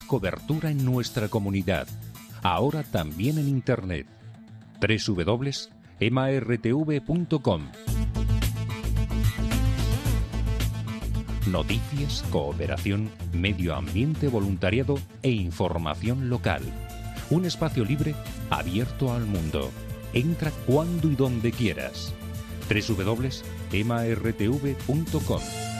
cobertura en nuestra comunidad, ahora también en Internet. www.emartv.com. Noticias, cooperación, medio ambiente, voluntariado e información local. Un espacio libre abierto al mundo. Entra cuando y donde quieras. www.emartv.com.